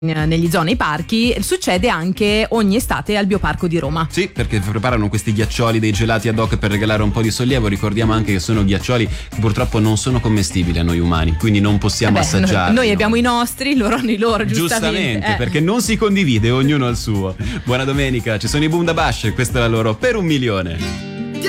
negli zoo, nei parchi, succede anche ogni estate al Bioparco di Roma. Sì, perché preparano questi ghiaccioli, dei gelati ad hoc per regalare un po' di sollievo. Ricordiamo anche che sono ghiaccioli che purtroppo non sono commestibili a noi umani, quindi non possiamo assaggiarli. Noi abbiamo i nostri, loro hanno i loro, giustamente. Perché non si condivide, ognuno ha il suo. Buona domenica, ci sono i Bundabash e questa è la loro Per un milione.